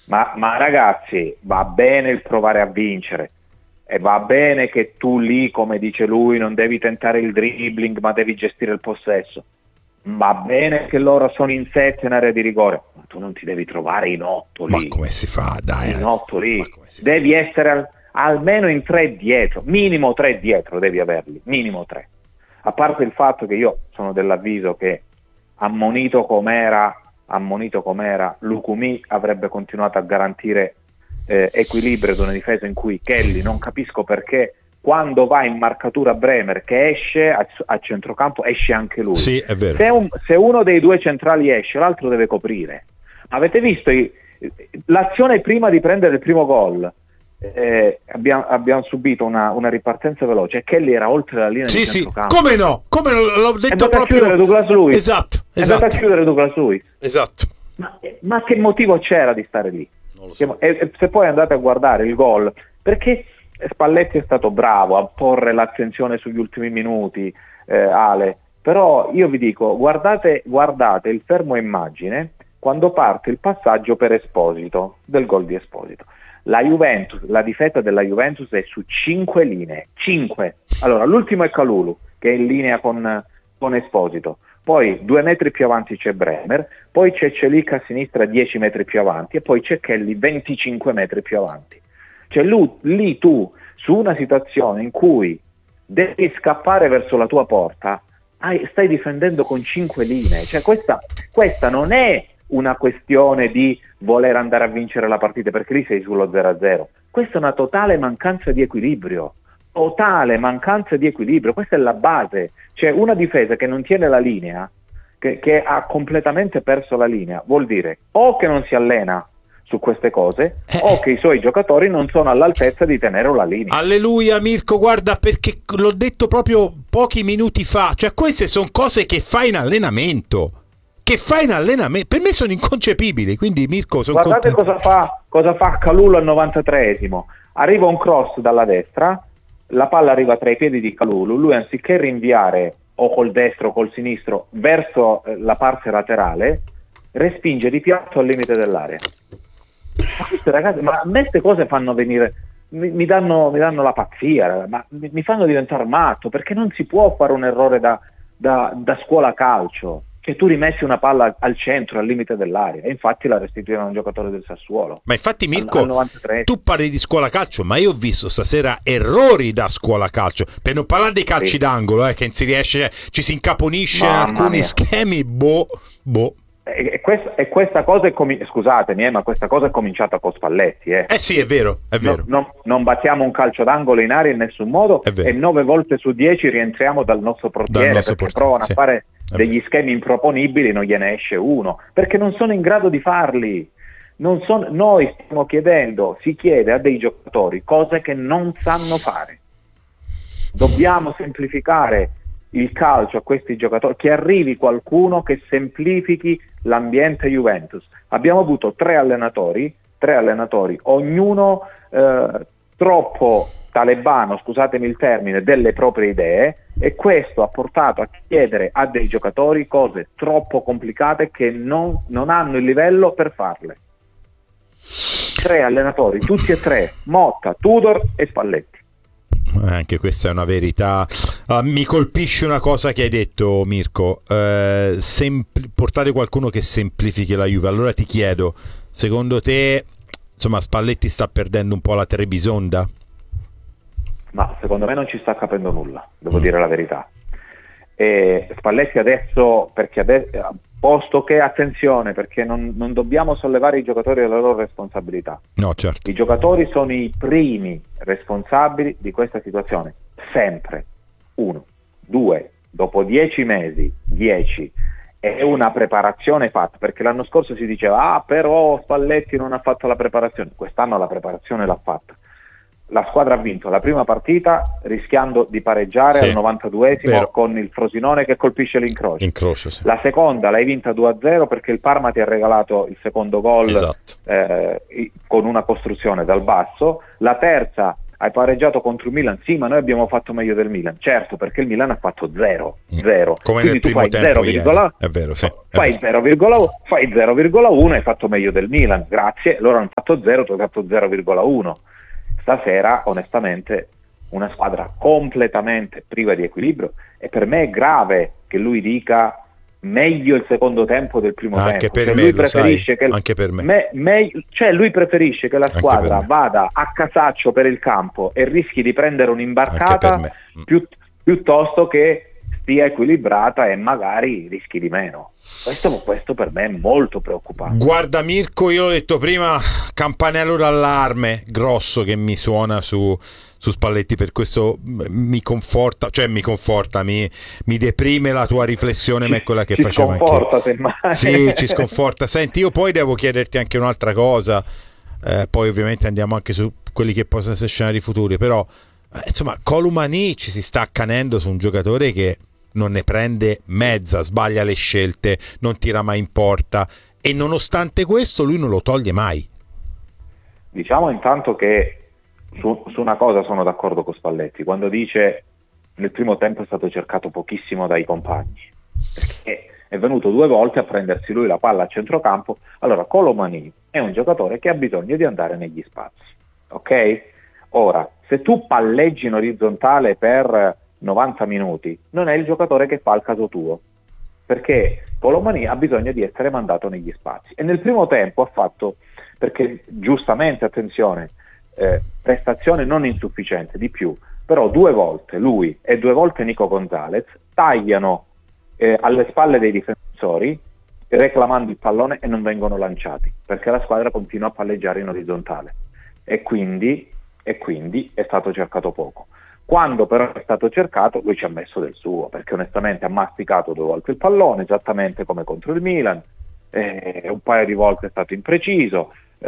Ma ragazzi, va bene il provare a vincere e va bene che tu lì, come dice lui, non devi tentare il dribbling ma devi gestire il possesso. Va bene che loro sono in 7 in area di rigore, ma tu non ti devi trovare in 8 lì. Ma come si fa? Dai, in 8 lì. Devi essere almeno in 3 dietro, minimo 3 dietro devi averli, minimo 3. A parte il fatto che io sono dell'avviso che ammonito com'era Lukumi avrebbe continuato a garantire equilibrio ad una difesa in cui Kelly, non capisco perché, quando va in marcatura Bremer che esce a centrocampo, esce anche lui. Sì, è vero. Se uno dei due centrali esce, l'altro deve coprire. Avete visto l'azione prima di prendere il primo gol? Abbiamo subito una ripartenza veloce e Kelly era oltre la linea di centrocampo. Come no? L'ho detto proprio. A chiudere Douglas Luiz. Esatto. È andato a chiudere Douglas Luiz. Esatto. Ma che motivo c'era di stare lì? Non lo so. E se poi andate a guardare il gol, perché Spalletti è stato bravo a porre l'attenzione sugli ultimi minuti, Ale, però io vi dico, guardate il fermo immagine quando parte il passaggio per Esposito, del gol di Esposito. La difesa della Juventus è su 5 linee, 5. Allora, l'ultimo è Kalulu, che è in linea con Esposito. Poi 2 metri più avanti c'è Bremer, poi c'è Celic a sinistra 10 metri più avanti e poi c'è Kelly 25 metri più avanti. Cioè lì tu, su una situazione in cui devi scappare verso la tua porta, stai difendendo con 5 linee. Cioè questa non è una questione di voler andare a vincere la partita, perché lì sei sullo 0-0. Questa è una totale mancanza di equilibrio. Questa è la base. Cioè una difesa che non tiene la linea, che ha completamente perso la linea, vuol dire o che non si allena su queste cose o che i suoi giocatori non sono all'altezza di tenere la linea. Alleluia Mirko, guarda, perché l'ho detto proprio pochi minuti fa, cioè queste sono cose che fai in allenamento. Per me sono inconcepibili, quindi Mirko guardate cosa fa Kalulu al 93esimo. Arriva un cross dalla destra, la palla arriva tra i piedi di Kalulu, lui anziché rinviare o col destro o col sinistro verso la parte laterale, respinge di piatto al limite dell'area. Ma queste ragazzi, ma a me queste cose fanno venire, mi danno la pazzia, ma mi fanno diventare matto, perché non si può fare un errore da scuola calcio, che tu rimessi una palla al centro, al limite dell'area, e infatti la restituirono a un giocatore del Sassuolo. Ma infatti Mirko, tu parli di scuola calcio, ma io ho visto stasera errori da scuola calcio, per non parlare dei calci d'angolo, che non si riesce, ci si incaponisce in alcuni schemi, E questa cosa scusatemi, ma questa cosa è cominciata con Spalletti. Sì, è vero. Non battiamo un calcio d'angolo in aria in nessun modo, e 9 volte su 10 rientriamo dal nostro portiere, perché provano a fare degli schemi improponibili, non gliene esce uno, perché non sono in grado di farli. Noi stiamo chiedendo, si chiede a dei giocatori cose che non sanno fare. Dobbiamo semplificare il calcio a questi giocatori, che arrivi qualcuno che semplifichi l'ambiente Juventus. Abbiamo avuto tre allenatori, ognuno troppo talebano, scusatemi il termine, delle proprie idee, e questo ha portato a chiedere a dei giocatori cose troppo complicate che non hanno il livello per farle. 3 allenatori, tutti e 3, Motta, Tudor e Spalletti. Anche questa è una verità. Mi colpisce una cosa che hai detto, Mirko, portare qualcuno che semplifichi la Juve. Allora ti chiedo, secondo te, insomma, Spalletti sta perdendo un po' la Trebisonda? Ma secondo me non ci sta capendo nulla, devo dire la verità. E Spalletti adesso, posto che, attenzione, perché non dobbiamo sollevare i giocatori dalla loro responsabilità. No, certo. I giocatori sono i primi responsabili di questa situazione, sempre. 1, 2, dopo 10 mesi, 10, è una preparazione fatta, perché l'anno scorso si diceva però Spalletti non ha fatto la preparazione. Quest'anno la preparazione l'ha fatta. La squadra ha vinto la prima partita rischiando di pareggiare al 92esimo con il Frosinone che colpisce l'incrocio. Sì. La seconda l'hai vinta 2-0 perché il Parma ti ha regalato il secondo gol, con una costruzione dal basso. La terza hai pareggiato contro il Milan, sì, ma noi abbiamo fatto meglio del Milan, certo, perché il Milan ha fatto 0. Come quindi nel tu primo fai tempo 0, è vero, sì, fai 0,1 hai fatto meglio del Milan, grazie, loro hanno fatto fatto 0, tu hai fatto 0,1. Stasera onestamente una squadra completamente priva di equilibrio, e per me è grave che lui dica meglio il secondo tempo del primo anche tempo. per Cioè, me, lui lo preferisce sai, che anche per me. Cioè lui preferisce che la Anche squadra per me. vada a casaccio per il campo e rischi di prendere Anche per un'imbarcata me. piuttosto che stia equilibrata e magari rischi di meno. Questo per me è molto preoccupante. Guarda Mirko, io l'ho detto prima, campanello d'allarme grosso che mi suona su Spalletti, per questo mi conforta, mi deprime la tua riflessione, ma è quella che ci faceva anche. sconforta semmai. Sì, ci sconforta. Senti, io poi devo chiederti anche un'altra cosa, poi ovviamente andiamo anche su quelli che possono essere scenari futuri, però insomma Colomani ci si sta accanendo su un giocatore che non ne prende mezza, sbaglia le scelte, non tira mai in porta, e nonostante questo lui non lo toglie mai. Diciamo intanto che su una cosa sono d'accordo con Spalletti, quando dice nel primo tempo è stato cercato pochissimo dai compagni, perché è venuto 2 volte a prendersi lui la palla a centrocampo. Allora Colomani è un giocatore che ha bisogno di andare negli spazi, ok? Ora, se tu palleggi in orizzontale per 90 minuti, non è il giocatore che fa il caso tuo, perché Colomani ha bisogno di essere mandato negli spazi, e nel primo tempo ha fatto, perché giustamente, attenzione, prestazione non insufficiente, di più, però 2 volte lui e 2 volte Nico Gonzalez tagliano alle spalle dei difensori reclamando il pallone e non vengono lanciati, perché la squadra continua a palleggiare in orizzontale, e quindi è stato cercato poco. Quando però è stato cercato, lui ci ha messo del suo, perché onestamente ha masticato 2 volte il pallone, esattamente come contro il Milan, un paio di volte è stato impreciso,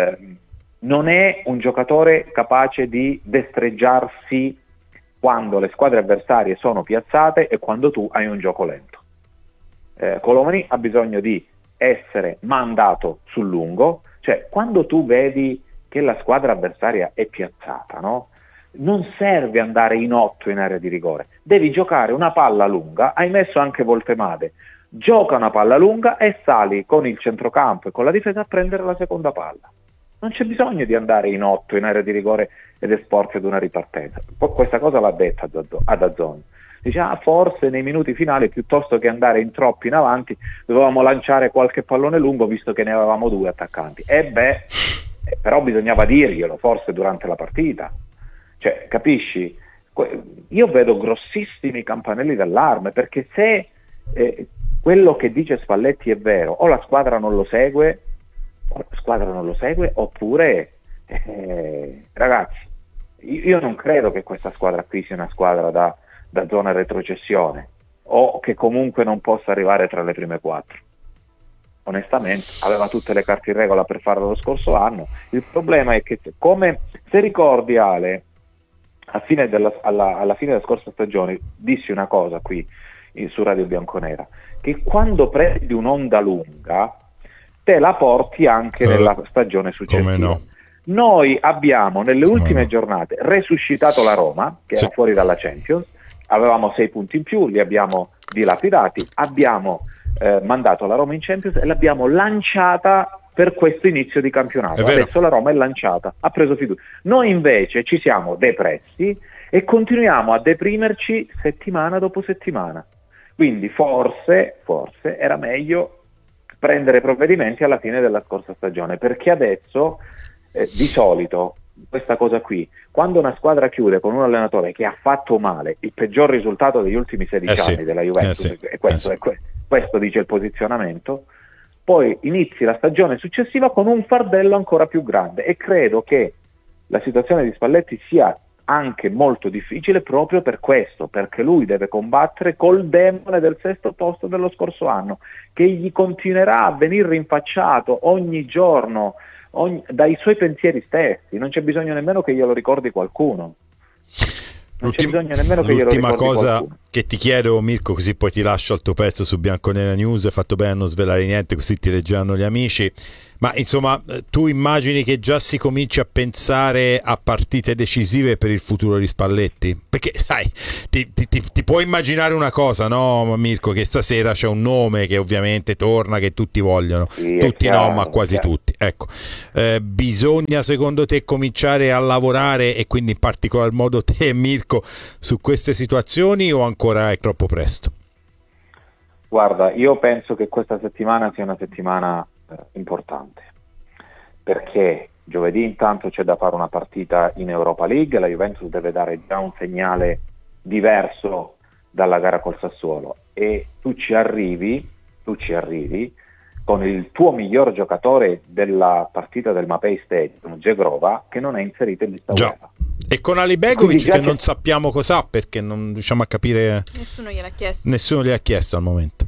non è un giocatore capace di destreggiarsi quando le squadre avversarie sono piazzate e quando tu hai un gioco lento. Colomani ha bisogno di essere mandato sul lungo, cioè quando tu vedi che la squadra avversaria è piazzata, no? Non serve andare in 8 in area di rigore, devi giocare una palla lunga, hai messo anche Voltemade, gioca una palla lunga e sali con il centrocampo e con la difesa a prendere la seconda palla. Non c'è bisogno di andare in 8 in area di rigore ed esporti ad una ripartenza. Poi questa cosa l'ha detta ad Azzon. Dice, forse nei minuti finali, piuttosto che andare in troppi in avanti, dovevamo lanciare qualche pallone lungo, visto che ne avevamo 2 attaccanti. Però bisognava dirglielo, forse durante la partita. Cioè, capisci? Io vedo grossissimi campanelli d'allarme, perché se quello che dice Spalletti è vero, o la squadra non lo segue, oppure ragazzi, io non credo che questa squadra qui sia una squadra da zona retrocessione, o che comunque non possa arrivare tra le prime 4. Onestamente aveva tutte le carte in regola per farlo lo scorso anno. Il problema è che, come se ricordi Ale, alla fine della scorsa stagione dissi una cosa qui su Radio Bianconera, che quando prendi un'onda lunga te la porti anche nella stagione successiva. Come no? Noi abbiamo nelle ultime giornate resuscitato la Roma, che era fuori dalla Champions, avevamo 6 punti in più, li abbiamo dilapidati, abbiamo mandato la Roma in Champions e l'abbiamo lanciata per questo inizio di campionato. Adesso la Roma è lanciata, ha preso fiducia. Noi invece ci siamo depressi e continuiamo a deprimerci settimana dopo settimana. Quindi forse era meglio prendere provvedimenti alla fine della scorsa stagione, perché adesso di solito questa cosa qui, quando una squadra chiude con un allenatore che ha fatto male, il peggior risultato degli ultimi 16 anni della Juventus, e questo dice il posizionamento, poi inizi la stagione successiva con un fardello ancora più grande, e credo che la situazione di Spalletti sia anche molto difficile proprio per questo, perché lui deve combattere col demone del 6º posto dello scorso anno, che gli continuerà a venire rinfacciato ogni giorno dai suoi pensieri stessi. Non c'è bisogno nemmeno che glielo ricordi qualcuno. L'ultima cosa che ti chiedo, Mirko, così poi ti lascio al tuo pezzo su Bianconera News, hai fatto bene a non svelare niente, così ti leggeranno gli amici. Ma insomma, tu immagini che già si cominci a pensare a partite decisive per il futuro di Spalletti? Perché sai, ti puoi immaginare una cosa, no Mirko, che stasera c'è un nome che ovviamente torna, che tutti vogliono, Sì, tutti chiaro, no, ma quasi tutti. Ecco, bisogna secondo te cominciare a lavorare, e quindi in particolar modo te Mirko, su queste situazioni, o ancora è troppo presto? Guarda, io penso che questa settimana sia una settimana importante, perché giovedì intanto c'è da fare una partita in Europa League, la Juventus deve dare già un segnale diverso dalla gara col Sassuolo, e tu ci arrivi con il tuo miglior giocatore della partita del Mapei Stadium, Zegrova, che non è inserito in lista UEFA. E con Alibegovic che non sappiamo cos'ha, perché non riusciamo a capire. Nessuno gliel'ha chiesto al momento.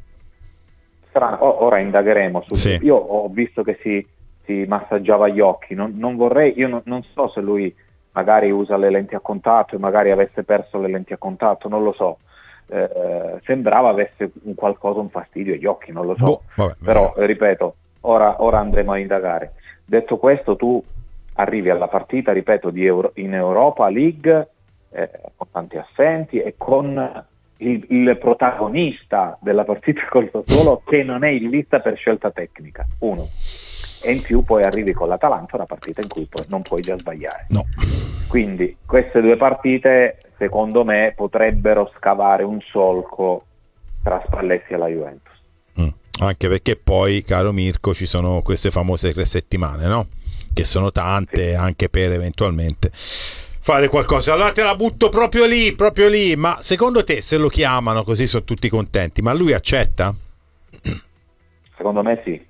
Ora indagheremo. Sì. Io ho visto che si massaggiava gli occhi, non vorrei, io non so se lui magari usa le lenti a contatto e magari avesse perso le lenti a contatto, non lo so. Sembrava avesse un fastidio agli occhi, non lo so. Vabbè. Però ripeto, ora andremo a indagare. Detto questo, tu arrivi alla partita, ripeto, in Europa League con tanti assenti e con il protagonista della partita col Sassuolo che non è in lista per scelta tecnica, uno, e in più poi arrivi con l'Atalanta, una partita in cui poi non puoi già sbagliare. No. Quindi queste due partite secondo me potrebbero scavare un solco tra Spalletti e la Juventus. Anche perché poi, caro Mirko, ci sono queste famose 3 settimane, no? Che sono tante, sì, anche per eventualmente fare qualcosa. Allora te la butto proprio lì. Ma secondo te, se lo chiamano così sono tutti contenti, ma lui accetta? Secondo me sì.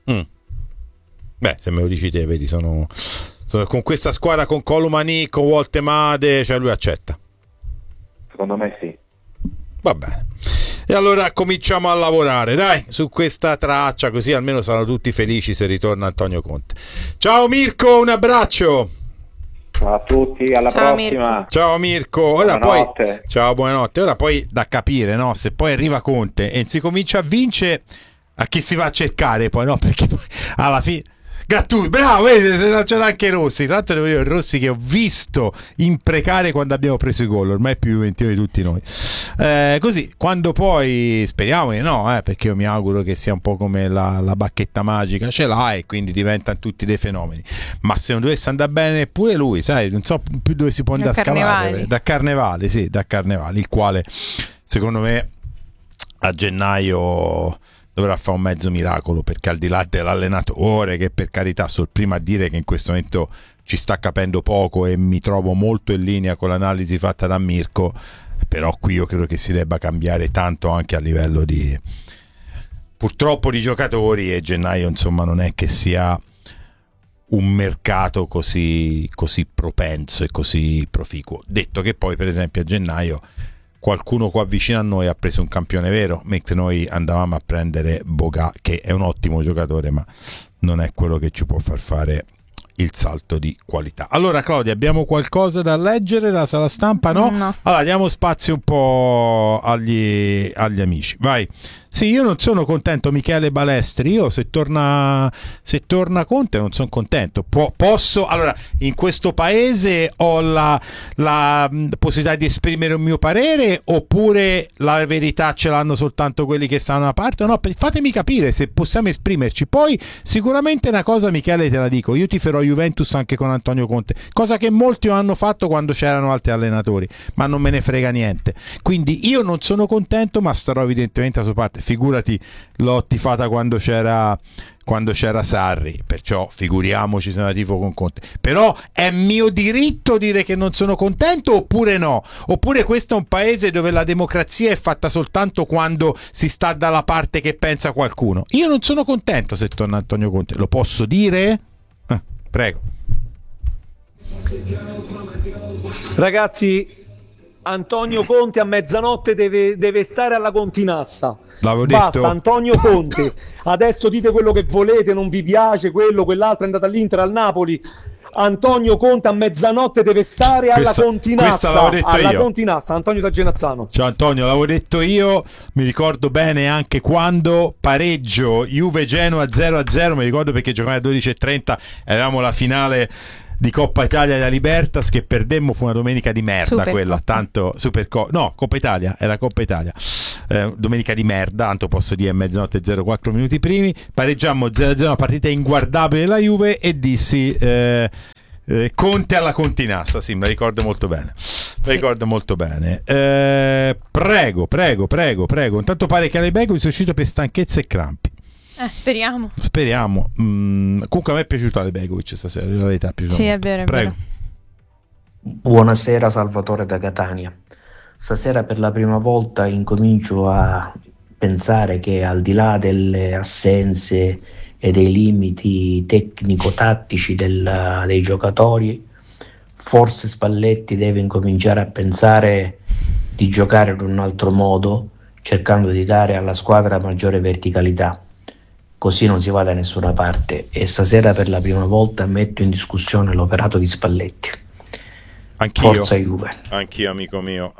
Beh, se me lo dici te, vedi, sono con questa squadra, con Colomani, con Woltemade, cioè lui accetta. Secondo me sì. Va bene. E allora cominciamo a lavorare, dai, su questa traccia, così almeno saranno tutti felici se ritorna Antonio Conte. Ciao Mirko, un abbraccio. Ciao a tutti, alla prossima. Mirko. Ciao Mirko. Ora buonanotte. Poi ciao, buonanotte. Ora poi da capire, no, se poi arriva Conte e si comincia a vincere, a chi si va a cercare poi, no? Perché poi alla fine Gattuso, bravo, vedi, se non c'è anche Rossi. Tra l'altro devo dire, Rossi che ho visto imprecare quando abbiamo preso i gol, ormai è più juventino di tutti noi. Così, quando poi, speriamo di no, perché io mi auguro che sia un po' come la bacchetta magica, ce l'ha e quindi diventano tutti dei fenomeni. Ma se non dovesse andare bene pure lui, sai, non so più dove si può andare a scavare. Da Carnevale, il quale secondo me a gennaio dovrà fare un mezzo miracolo, perché al di là dell'allenatore, che per carità sono il primo a dire che in questo momento ci sta capendo poco e mi trovo molto in linea con l'analisi fatta da Mirko, però qui io credo che si debba cambiare tanto anche a livello di, purtroppo, di giocatori, e gennaio insomma non è che sia un mercato così propenso e così proficuo. Detto che poi per esempio a gennaio qualcuno qua vicino a noi ha preso un campione vero, mentre noi andavamo a prendere Boga, che è un ottimo giocatore, ma non è quello che ci può far fare il salto di qualità. Allora Claudia, abbiamo qualcosa da leggere da sala stampa? No? Allora diamo spazio un po' agli amici, vai. Sì, io non sono contento, Michele Balestri. Io se torna Conte non sono contento. Posso, allora, in questo paese ho la possibilità di esprimere un mio parere, oppure la verità ce l'hanno soltanto quelli che stanno da parte? No, fatemi capire se possiamo esprimerci. Poi sicuramente una cosa, Michele, te la dico, io tiferò Juventus anche con Antonio Conte, cosa che molti hanno fatto quando c'erano altri allenatori, ma non me ne frega niente. Quindi io non sono contento, ma starò evidentemente alla sua parte. Figurati, l'ho tifata quando c'era Sarri, perciò figuriamoci se la tifo con Conte. Però è mio diritto dire che non sono contento, oppure no? Oppure questo è un paese dove la democrazia è fatta soltanto quando si sta dalla parte che pensa qualcuno? Io non sono contento se torna Antonio Conte, lo posso dire? Prego. Ragazzi, Antonio Conte a mezzanotte deve stare alla Continassa. Basta detto. Antonio Conte, adesso dite quello che volete, non vi piace quello, quell'altro, è andato all'Inter, al Napoli. Antonio Conte a mezzanotte deve stare alla Continazza, Antonio da Genazzano. Ciao Antonio, l'avevo detto io, mi ricordo bene anche quando pareggio Juve-Genoa 0-0, mi ricordo perché giocavamo alle 12:30, avevamo la finale di Coppa Italia da Libertas che perdemmo, fu una domenica di merda quella, tanto Coppa Italia, era Coppa Italia, domenica di merda, tanto posso dire mezzanotte 04 minuti primi, pareggiammo 0-0, una partita inguardabile della Juve e dissi Conte alla Continassa, sì, me la ricordo molto bene. Prego. Intanto pare che Alebego sia uscito per stanchezza e crampi. Speriamo. Comunque a me è piaciuto Alebego stasera, la verità è piaciuto. Sì, molto. è vero, è Prego. vero. Buonasera, Salvatore da Catania. Stasera per la prima volta incomincio a pensare che al di là delle assenze e dei limiti tecnico-tattici dei giocatori, forse Spalletti deve incominciare a pensare di giocare in un altro modo, cercando di dare alla squadra maggiore verticalità. Così non si va da nessuna parte e stasera per la prima volta metto in discussione l'operato di Spalletti. Forza Juve. Anch'io amico mio.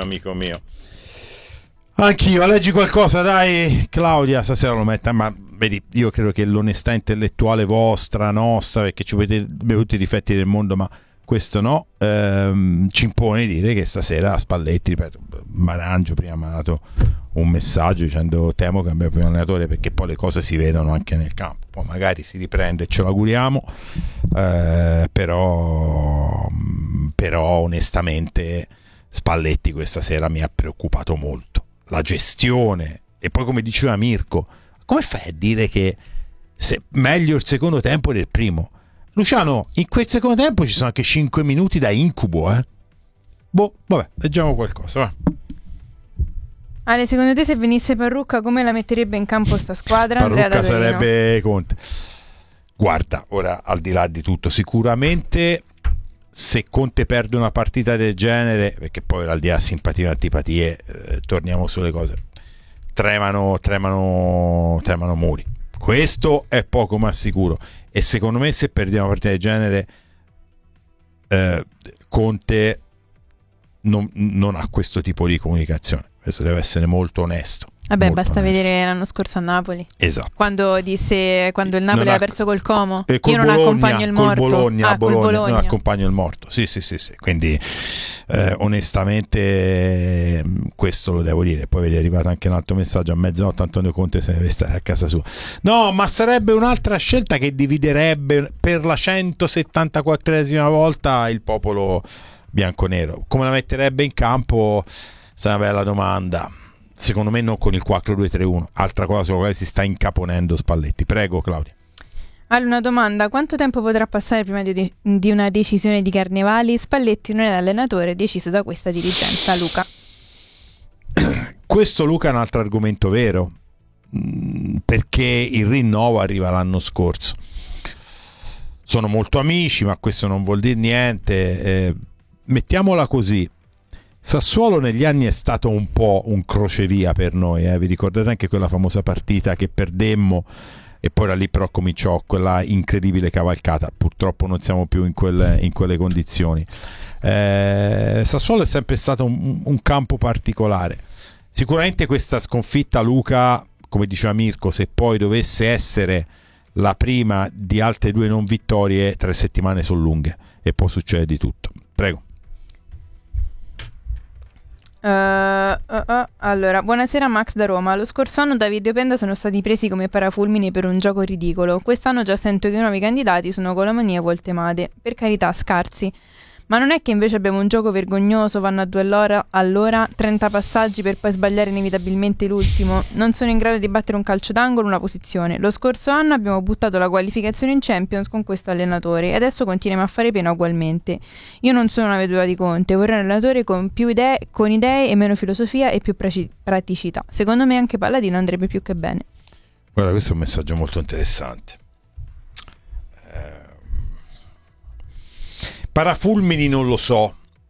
Anch'io, leggi qualcosa dai Claudia, stasera lo metta, ma vedi, io credo che l'onestà intellettuale nostra, perché ci avete tutti i difetti del mondo, ma questo no, ci impone di dire che stasera Spalletti, ripeto, Marangio prima mi ha dato un messaggio dicendo temo che abbia primo allenatore, perché poi le cose si vedono anche nel campo, poi magari si riprende, ce l'auguriamo, però onestamente Spalletti questa sera mi ha preoccupato molto, la gestione, e poi come diceva Mirko, come fai a dire che meglio il secondo tempo del primo? Luciano, in quel secondo tempo ci sono anche 5 minuti da incubo, vabbè, leggiamo qualcosa, va. Ale, secondo te se venisse Parrucca come la metterebbe in campo sta squadra? Parrucca sarebbe Conte. Guarda, ora al di là di tutto, sicuramente se Conte perde una partita del genere, perché poi al di là simpatie e antipatie, torniamo sulle cose, tremano muri. Questo è poco ma sicuro. E secondo me se perdiamo una partita del genere, Conte non ha questo tipo di comunicazione. Questo deve essere molto onesto. Vabbè, basta vedere l'anno scorso a Napoli. Esatto. Quando il Napoli ha perso col Como, io non accompagno il morto. Bologna. Non accompagno il morto. Sì. Quindi onestamente questo lo devo dire. Poi vedi, è arrivato anche un altro messaggio a mezzanotte, Antonio Conte se deve stare a casa sua. No, ma sarebbe un'altra scelta che dividerebbe per la 174esima volta il popolo bianconero. Come la metterebbe in campo? È una bella domanda. Secondo me non con il 4-2-3-1, altra cosa sulla quale si sta incaponendo Spalletti. Prego Claudia. Allora, una domanda: quanto tempo potrà passare prima di una decisione di Carnevali? Spalletti non è l'allenatore deciso da questa dirigenza. Luca. Questo, Luca, è un altro argomento vero, perché il rinnovo arriva l'anno scorso. Sono molto amici, ma questo non vuol dire niente. Mettiamola così: Sassuolo negli anni è stato un po' un crocevia per noi, vi ricordate anche quella famosa partita che perdemmo e poi da lì però cominciò quella incredibile cavalcata, purtroppo non siamo più in quelle condizioni. Sassuolo è sempre stato un campo particolare, sicuramente questa sconfitta, Luca, come diceva Mirko, se poi dovesse essere la prima di altre 2 non vittorie, 3 settimane sono lunghe e può succedere di tutto. Prego. Allora, buonasera Max da Roma. Lo scorso anno Davide e Openda sono stati presi come parafulmini per un gioco ridicolo. Quest'anno già sento che i nuovi candidati sono Colomani e Voltemade. Per carità, scarsi. Ma non è che invece abbiamo un gioco vergognoso, vanno a 2 all'ora, 30 passaggi per poi sbagliare inevitabilmente l'ultimo. Non sono in grado di battere un calcio d'angolo, una posizione. Lo scorso anno abbiamo buttato la qualificazione in Champions con questo allenatore e adesso continuiamo a fare pena ugualmente. Io non sono una vedova di Conte, vorrei un allenatore con più idee, con idee e meno filosofia e più praticità. Secondo me anche Palladino andrebbe più che bene. Guarda, questo è un messaggio molto interessante. Parafulmini non lo so,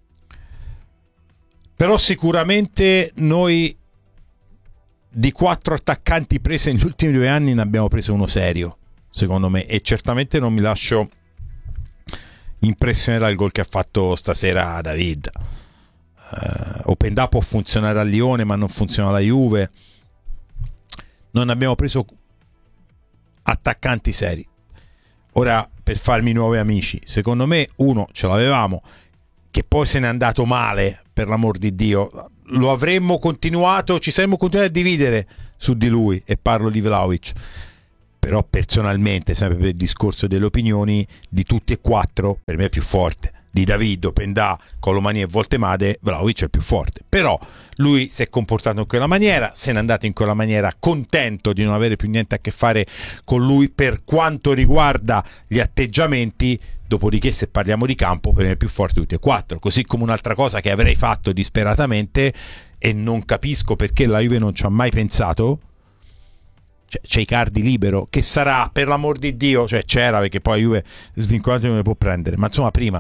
però sicuramente noi di 4 attaccanti presi negli ultimi 2 anni ne abbiamo preso uno serio, secondo me, e certamente non mi lascio impressionerà il gol che ha fatto stasera David. Openda può funzionare a Lione ma non funziona alla Juve. Non abbiamo preso attaccanti seri. Ora, per farmi nuovi amici, secondo me uno ce l'avevamo, che poi se n'è andato male, per l'amor di Dio. Lo avremmo continuato, ci saremmo continuati a dividere su di lui, e parlo di Vlahovic. Però personalmente, sempre per il discorso delle opinioni, di tutti e quattro per me è più forte. Di David, Openda, Colomani e Voltemade, Vlahovic è il più forte. Però lui si è comportato in quella maniera, se n'è andato in quella maniera, contento di non avere più niente a che fare con lui per quanto riguarda gli atteggiamenti. Dopodiché, se parliamo di campo, per me è più forte di tutti e quattro. Così come un'altra cosa che avrei fatto disperatamente, e non capisco perché la Juve non ci ha mai pensato, c'è Icardi libero, che sarà, per l'amor di Dio, cioè c'era, perché poi Juve svincolato non le può prendere, ma insomma prima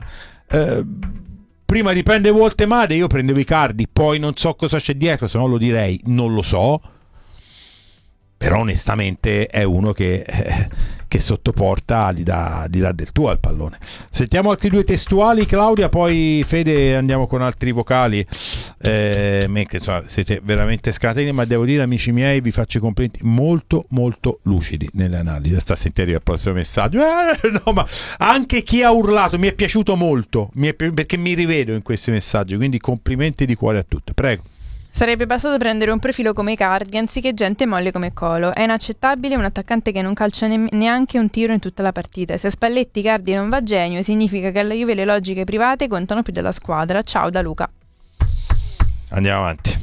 di prendere Voltemade io prendevo Icardi, poi non so cosa c'è dietro, se no lo direi, non lo so, però onestamente è uno che sottoporta, gli dà del tuo al pallone. Sentiamo altri due testuali, Claudia, poi Fede, andiamo con altri vocali. Insomma, siete veramente scateni, ma devo dire, amici miei, vi faccio i complimenti, molto molto lucidi nelle analisi. Sta a sentire il prossimo messaggio. No, ma anche chi ha urlato mi è piaciuto molto, perché mi rivedo in questi messaggi, quindi complimenti di cuore a tutti. Prego. Sarebbe bastato prendere un profilo come Icardi anziché gente molle come Colo. È inaccettabile un attaccante che non calcia neanche un tiro in tutta la partita. Se a Spalletti Icardi non va genio, significa che alla Juve le logiche private contano più della squadra. Ciao da Luca. Andiamo avanti.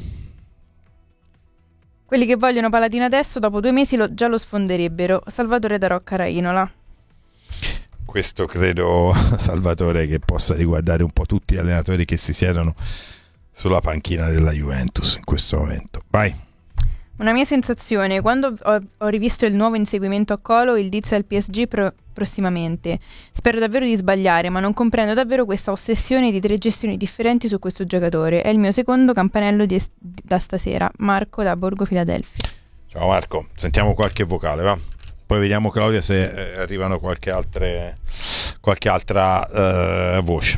Quelli che vogliono Paladino adesso, dopo 2 mesi già lo sfonderebbero. Salvatore da Rocca Rainola. Questo credo, Salvatore, che possa riguardare un po' tutti gli allenatori che si siedono sulla panchina della Juventus in questo momento. Vai. Una mia sensazione, quando ho rivisto il nuovo inseguimento a Colo, il Diz al PSG prossimamente. Spero davvero di sbagliare, ma non comprendo davvero questa ossessione di 3 gestioni differenti su questo giocatore. È il mio secondo campanello da stasera. Marco da Borgo Filadelfia. Ciao Marco, sentiamo qualche vocale, va? Poi vediamo, Claudia, se arrivano qualche altra voce.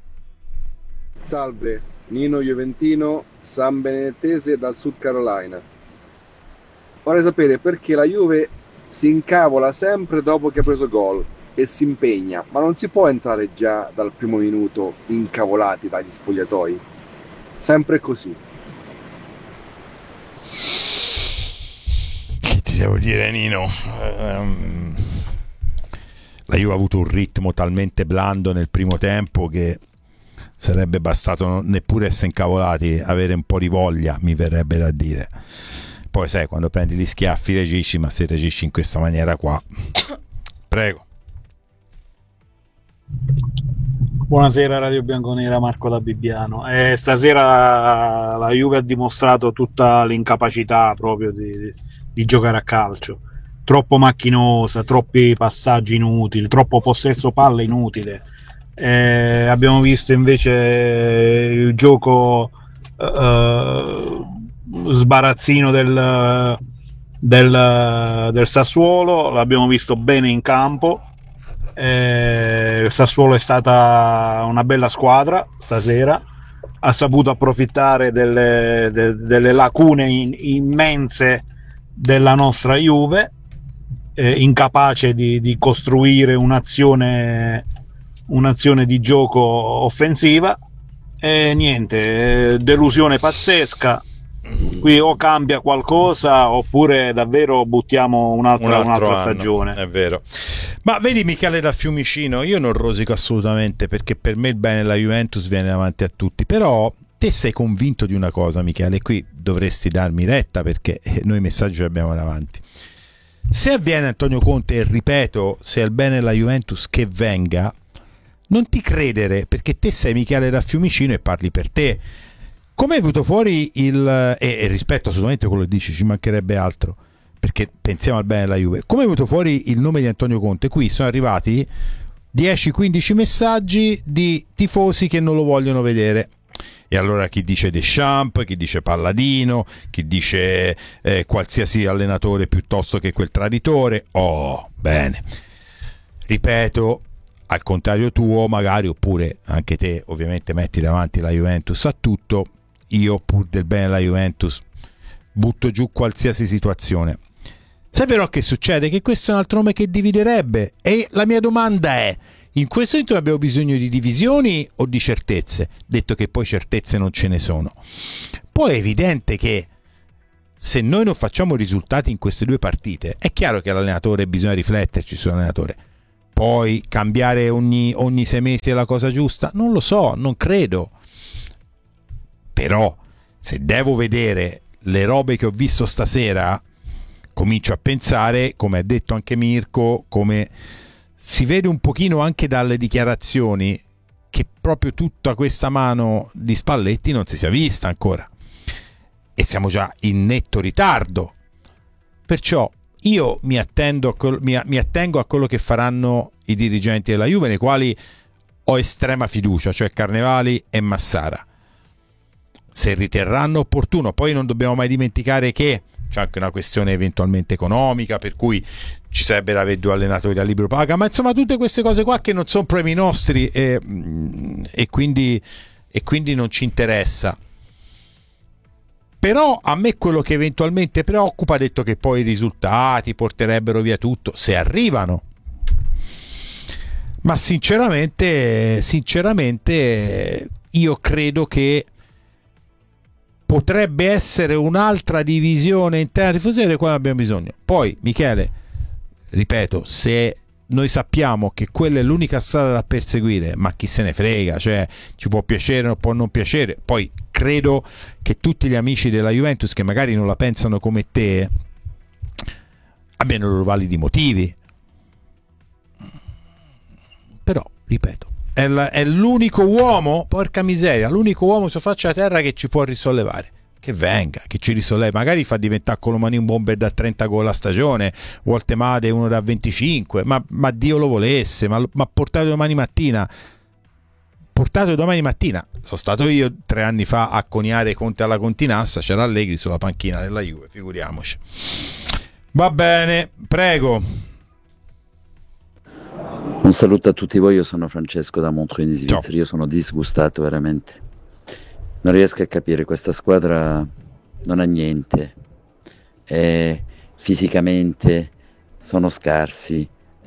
Salve, Nino Juventino, San Benedettese dal Sud Carolina. Vorrei sapere perché la Juve si incavola sempre dopo che ha preso gol e si impegna, ma non si può entrare già dal primo minuto incavolati dagli spogliatoi. Sempre così. Che ti devo dire, Nino? La Juve ha avuto un ritmo talmente blando nel primo tempo che sarebbe bastato neppure essere incavolati, avere un po' di voglia, mi verrebbe da dire. Poi sai, quando prendi gli schiaffi reagisci, ma se reagisci in questa maniera qua. Prego. Buonasera Radio Bianconera, Marco da Bibbiano. Stasera la Juve ha dimostrato tutta l'incapacità proprio di giocare a calcio. Troppo macchinosa, troppi passaggi inutili, troppo possesso palla inutile. Abbiamo visto invece il gioco sbarazzino del Sassuolo, l'abbiamo visto bene in campo. Il Sassuolo è stata una bella squadra stasera, ha saputo approfittare delle lacune immense della nostra Juve, incapace di costruire un'azione di gioco offensiva, e niente, delusione pazzesca. Qui o cambia qualcosa oppure davvero buttiamo un'altra stagione. È vero. Ma vedi, Michele da Fiumicino, io non rosico assolutamente, perché per me il bene della Juventus viene davanti a tutti, però te sei convinto di una cosa, Michele, qui dovresti darmi retta, perché noi i messaggi li abbiamo davanti. Se avviene Antonio Conte, e ripeto, se è il bene della Juventus che venga, non ti credere, perché te sei Michele da Fiumicino e parli per te. Come è venuto fuori e rispetto assolutamente quello che dici, ci mancherebbe altro, perché pensiamo al bene della Juve. Come è venuto fuori il nome di Antonio Conte? Qui sono arrivati 10-15 messaggi di tifosi che non lo vogliono vedere. E allora chi dice Deschamps, chi dice Palladino, chi dice qualsiasi allenatore piuttosto che quel traditore. Oh, bene. Ripeto, al contrario tuo magari, oppure anche te ovviamente metti davanti la Juventus a tutto, io pur del bene della Juventus butto giù qualsiasi situazione. Sai però che succede? Che questo è un altro nome che dividerebbe, e la mia domanda è: in questo momento abbiamo bisogno di divisioni o di certezze? Detto che poi certezze non ce ne sono. Poi è evidente che se noi non facciamo risultati in queste due partite, è chiaro che l'allenatore, bisogna rifletterci sull'allenatore. Poi cambiare ogni 6 mesi è la cosa giusta? Non lo so, non credo. Però se devo vedere le robe che ho visto stasera, comincio a pensare, come ha detto anche Mirko, come si vede un pochino anche dalle dichiarazioni, che proprio tutta questa mano di Spalletti non si sia vista ancora, e siamo già in netto ritardo. Perciò io mi attengo a quello che faranno i dirigenti della Juve, nei quali ho estrema fiducia, cioè Carnevali e Massara, se riterranno opportuno. Poi non dobbiamo mai dimenticare che c'è anche una questione eventualmente economica, per cui ci sarebbe da avere 2 allenatori a libero paga, ma insomma tutte queste cose qua che non sono problemi nostri, e quindi non ci interessa. Però a me quello che eventualmente preoccupa, detto che poi i risultati porterebbero via tutto, se arrivano. Ma sinceramente io credo che potrebbe essere un'altra divisione interna tifoseria di cui abbiamo bisogno. Poi, Michele, ripeto, se noi sappiamo che quella è l'unica strada da perseguire, ma chi se ne frega, cioè ci può piacere o può non piacere. Poi credo che tutti gli amici della Juventus che magari non la pensano come te abbiano i loro validi motivi. Però, ripeto, è l'unico uomo, porca miseria, l'unico uomo su faccia terra che ci può risollevare. Che venga, che ci risollevi, magari fa diventare Colomani un bomber da 30 gol a stagione, Woltemade uno da 25, ma Dio lo volesse, ma portate domani mattina. Sono stato io 3 anni fa a coniare Conte alla Continassa, c'era Allegri sulla panchina della Juve, figuriamoci. Va bene, prego. Un saluto a tutti voi, io sono Francesco da Montreux in Svizzera. Ciao. Io sono disgustato veramente. Non riesco a capire, questa squadra non ha niente, fisicamente sono scarsi,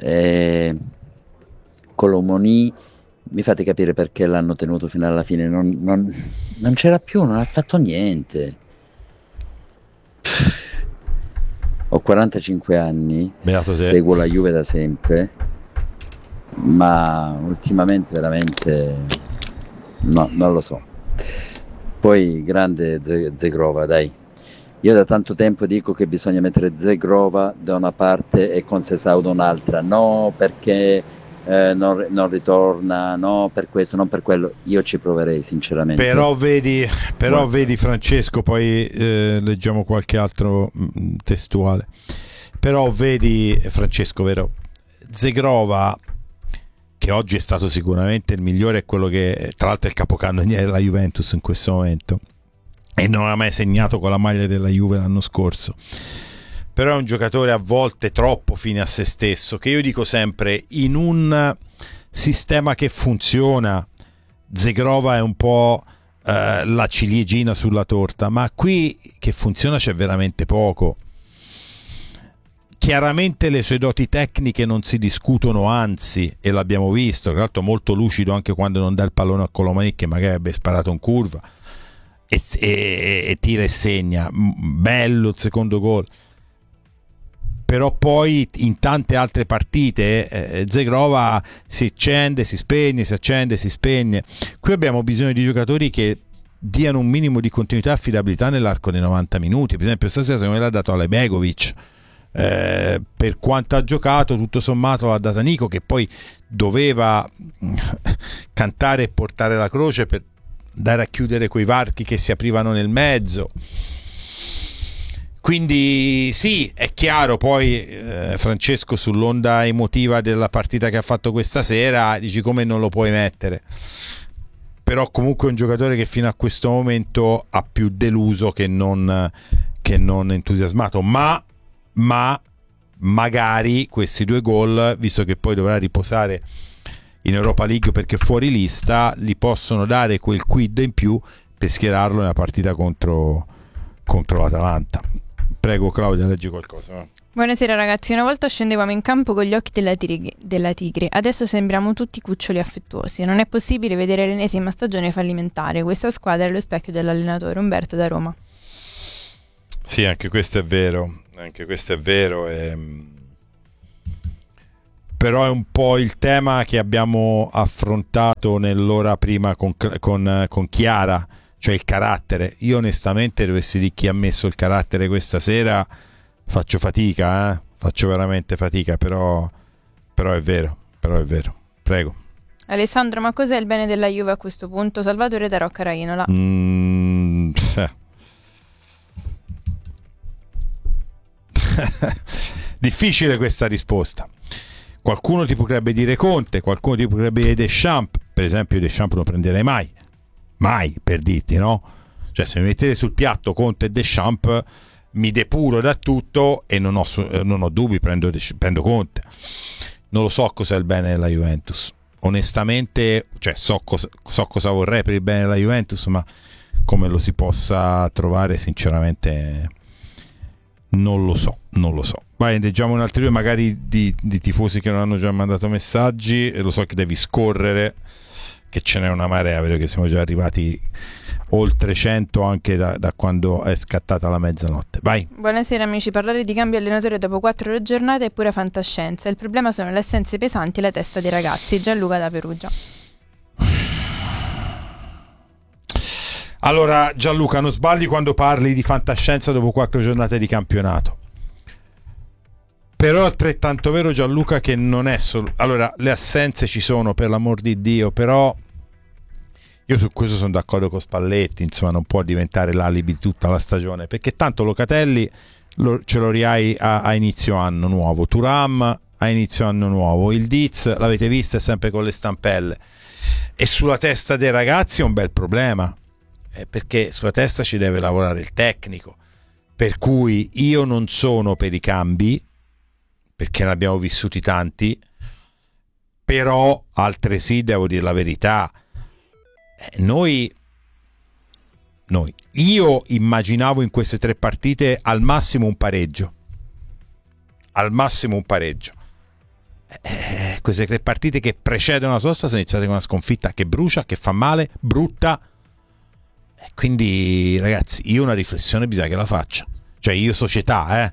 Colomoni, mi fate capire perché l'hanno tenuto fino alla fine, non c'era più, non ha fatto niente. Ho 45 anni, seguo la Juve da sempre, ma ultimamente veramente no, non lo so. Poi grande Zegrova, dai. Io da tanto tempo dico che bisogna mettere Zegrova da una parte e Conceição da un'altra. No, perché non ritorna, no, per questo, non per quello. Io ci proverei sinceramente. Però vedi Francesco, poi leggiamo qualche altro testuale. Però vedi Francesco, vero? Zegrova, che oggi è stato sicuramente il migliore, è quello che tra l'altro è il capocannoniere della Juventus in questo momento e non ha mai segnato con la maglia della Juve l'anno scorso, però è un giocatore a volte troppo fine a se stesso, che io dico sempre, in un sistema che funziona Zegrova è un po' la ciliegina sulla torta, ma qui che funziona c'è veramente poco. Chiaramente le sue doti tecniche non si discutono, anzi, e l'abbiamo visto, tra l'altro molto lucido anche quando non dà il pallone a Colomani, che magari avrebbe sparato in curva e tira e segna, bello il secondo gol. Però poi in tante altre partite Zegrova si accende, si spegne, si accende, si spegne. Qui abbiamo bisogno di giocatori che diano un minimo di continuità e affidabilità nell'arco dei 90 minuti. Per esempio stasera secondo me l'ha dato Alejbegovic. Per quanto ha giocato, tutto sommato l'ha data Nico, che poi doveva cantare e portare la croce per dare a chiudere quei varchi che si aprivano nel mezzo. Quindi sì, è chiaro, poi Francesco, sull'onda emotiva della partita che ha fatto questa sera, dici come non lo puoi mettere, però comunque è un giocatore che fino a questo momento ha più deluso che non entusiasmato, ma magari questi 2 gol, visto che poi dovrà riposare in Europa League perché fuori lista, gli possono dare quel quid in più per schierarlo nella partita contro l'Atalanta. Prego Claudia, leggi qualcosa. Buonasera ragazzi, una volta scendevamo in campo con gli occhi della tigre, adesso sembriamo tutti cuccioli affettuosi. Non è possibile vedere l'ennesima stagione fallimentare, questa squadra è lo specchio dell'allenatore. Umberto da Roma. Sì, anche questo è vero, però è un po' il tema che abbiamo affrontato nell'ora prima con Chiara, cioè il carattere. Io onestamente dovessi dire chi ha messo il carattere questa sera, faccio fatica, faccio veramente fatica, però è vero. Prego. Alessandro, ma cos'è il bene della Juve a questo punto? Salvatore da Rocca Rainola. Difficile questa risposta. Qualcuno ti potrebbe dire Conte, qualcuno ti potrebbe dire Deschamps. Per esempio Deschamps non prenderei mai, per dirti, no? Cioè, se mi mettete sul piatto Conte e Deschamps, mi depuro da tutto e non ho dubbi, prendo Conte. Non lo so cos'è il bene della Juventus, onestamente, cioè so cosa vorrei per il bene della Juventus, ma come lo si possa trovare sinceramente non lo so. Vai, leggiamo un altro due magari di tifosi che non hanno già mandato messaggi, e lo so che devi scorrere, che ce n'è una marea, vedo che siamo già arrivati oltre 100 anche da quando è scattata la mezzanotte. Vai. Buonasera amici, parlare di cambio allenatore dopo 4 giornate è pura fantascienza. Il problema sono le assenze pesanti e la testa dei ragazzi. Gianluca da Perugia. Allora Gianluca, non sbagli quando parli di fantascienza dopo 4 giornate di campionato, però è altrettanto vero Gianluca che non è solo... Allora, le assenze ci sono, per l'amor di Dio, però io su questo sono d'accordo con Spalletti, insomma non può diventare l'alibi di tutta la stagione, perché tanto Locatelli ce lo rihai a inizio anno nuovo, Thuram a inizio anno nuovo, il Diz l'avete vista, è sempre con le stampelle, e sulla testa dei ragazzi è un bel problema, perché sulla testa ci deve lavorare il tecnico, per cui io non sono per i cambi, perché ne abbiamo vissuti tanti, però altresì devo dire la verità, io immaginavo in queste 3 partite al massimo un pareggio, queste 3 partite che precedono la sosta sono iniziate con una sconfitta che brucia, che fa male, brutta, quindi ragazzi io una riflessione bisogna che la faccia, cioè io società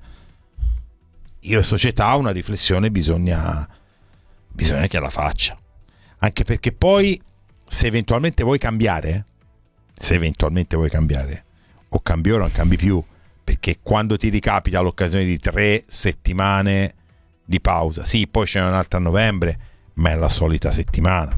una riflessione bisogna che la faccia, anche perché poi se eventualmente vuoi cambiare o cambi ora o non cambi più, perché quando ti ricapita l'occasione di 3 settimane di pausa, sì, poi c'è un'altra a novembre, ma è la solita settimana,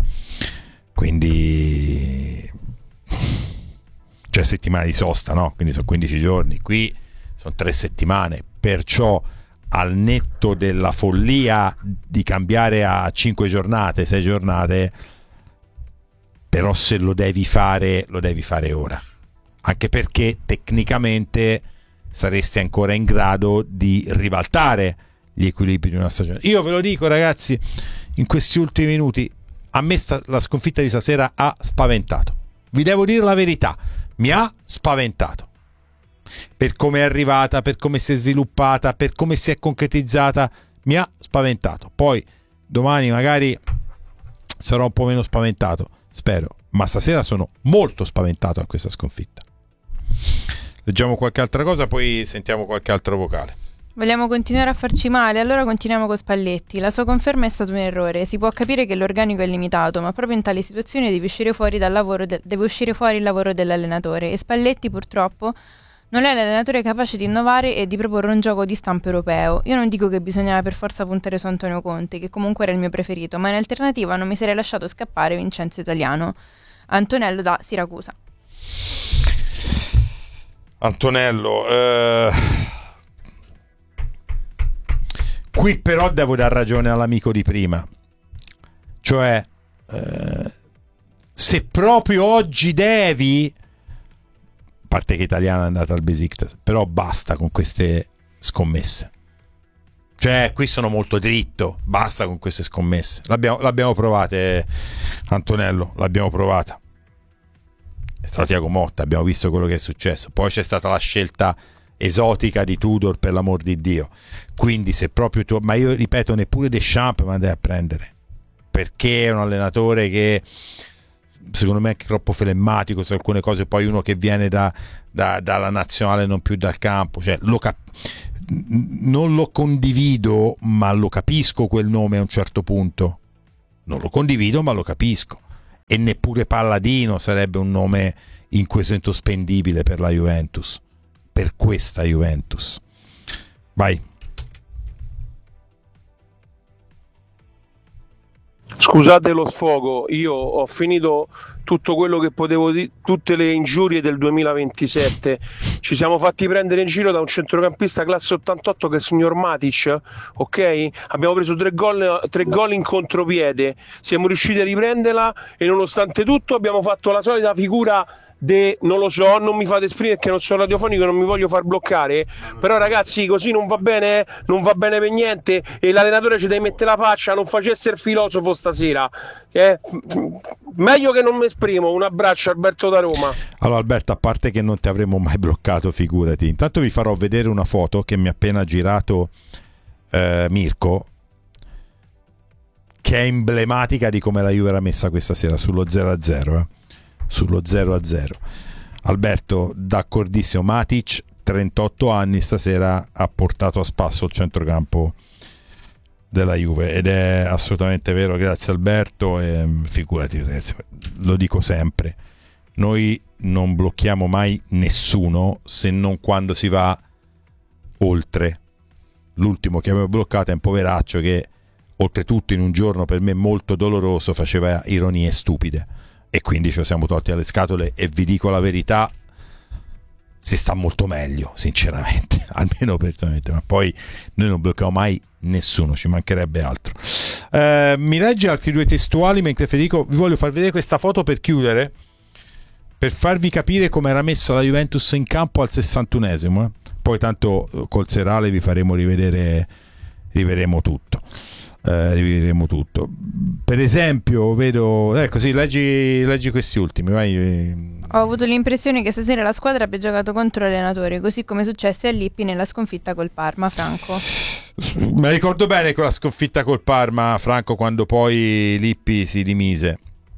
quindi cioè settimana di sosta, no? Quindi sono 15 giorni, qui sono 3 settimane, perciò al netto della follia di cambiare a 5 giornate, 6 giornate, però se lo devi fare ora, anche perché tecnicamente saresti ancora in grado di ribaltare gli equilibri di una stagione. Io ve lo dico ragazzi, in questi ultimi minuti a me la sconfitta di stasera ha spaventato, vi devo dire la verità, mi ha spaventato, per come è arrivata, per come si è sviluppata, per come si è concretizzata, mi ha spaventato. Poi domani magari sarò un po' meno spaventato, spero, ma stasera sono molto spaventato a questa sconfitta. Leggiamo qualche altra cosa, poi sentiamo qualche altro vocale. Vogliamo continuare a farci male? Allora continuiamo con Spalletti. La sua conferma è stato un errore. Si può capire che l'organico è limitato, ma proprio in tale situazione deve uscire fuori il lavoro dell'allenatore, e Spalletti purtroppo non è l'allenatore capace di innovare e di proporre un gioco di stampo europeo. Io non dico che bisognava per forza puntare su Antonio Conte, che comunque era il mio preferito, ma in alternativa non mi sarei lasciato scappare Vincenzo Italiano. Antonello da Siracusa. Antonello, qui però devo dar ragione all'amico di prima, cioè se proprio oggi devi, a parte che Italiano è andata al Besiktas, però basta con queste scommesse, Cioè, qui sono molto dritto, basta con queste scommesse. L'abbiamo provate, Antonello, l'abbiamo provata. È stato Thiago Motta, abbiamo visto quello che è successo. Poi c'è stata la scelta esotica di Tudor, per l'amor di Dio. Quindi se proprio tu, ma io ripeto, neppure Deschamps mi andai a prendere, perché è un allenatore che secondo me è troppo flemmatico su alcune cose, poi uno che viene dalla nazionale, non più dal campo, cioè non lo condivido, ma lo capisco quel nome a un certo punto. Non lo condivido, ma lo capisco. E neppure Palladino sarebbe un nome in questo momento spendibile per la Juventus, per questa Juventus. Vai. Scusate lo sfogo, io ho finito tutto quello che potevo dire, tutte le ingiurie del 2027. Ci siamo fatti prendere in giro da un centrocampista classe 88 che è il signor Matic, ok? Abbiamo preso 3 gol in contropiede, siamo riusciti a riprenderla e nonostante tutto abbiamo fatto la solita figura non lo so, non mi fate esprimere perché non sono radiofonico, non mi voglio far bloccare, però ragazzi così non va bene per niente, e l'allenatore ci deve mettere la faccia, non facesse il filosofo stasera, meglio che non mi esprimo. Un abbraccio, Alberto da Roma. Allora Alberto, a parte che non ti avremmo mai bloccato, figurati, intanto vi farò vedere una foto che mi ha appena girato Mirko, che è emblematica di come la Juve era messa questa sera sullo 0-0, sullo 0-0. Alberto, d'accordissimo. Matic, 38 anni, stasera ha portato a spasso il centrocampo della Juve, ed è assolutamente vero. Grazie Alberto, e figurati ragazzi, lo dico sempre, noi non blocchiamo mai nessuno se non quando si va oltre. L'ultimo che avevo bloccato è un poveraccio che oltretutto in un giorno per me molto doloroso faceva ironie stupide, e quindi ci siamo tolti alle scatole, e vi dico la verità, si sta molto meglio sinceramente, almeno personalmente, ma poi noi non blocchiamo mai nessuno, ci mancherebbe altro. Mi legge altri 2 testuali mentre Federico, vi voglio far vedere questa foto per chiudere, per farvi capire come era messo la Juventus in campo al 61esimo, poi tanto col serale vi faremo rivedremo tutto. Rivivremo tutto. Per esempio vedo, così leggi questi ultimi, vai. Ho avuto l'impressione che stasera la squadra abbia giocato contro l'allenatore, così come successe a Lippi nella sconfitta col Parma. Franco, me ricordo bene quella sconfitta col Parma, Franco, quando poi Lippi si dimise.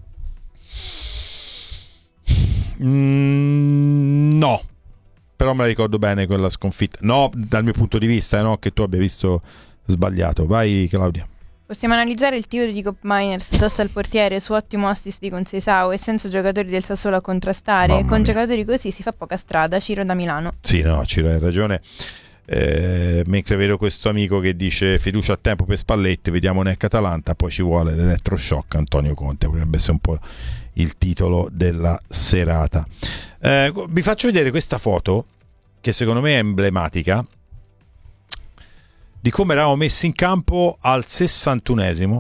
No, però me la ricordo bene quella sconfitta, no, dal mio punto di vista, no, che tu abbia visto sbagliato. Vai Claudia. possiamo analizzare il tiro di Kopp Miners addosso al portiere su ottimo assist di Conceição e senza giocatori del Sassuolo a contrastare. Mamma con mia. Giocatori così si fa poca strada. Ciro da Milano. Sì, no, Ciro hai ragione. Mentre vedo questo amico che dice fiducia a tempo per Spalletti, vediamo Nec-Atalanta, poi ci vuole l'elettroshock Antonio Conte, potrebbe essere un po' il titolo della serata. Vi faccio vedere questa foto che secondo me è emblematica di come eravamo messi in campo al 61esimo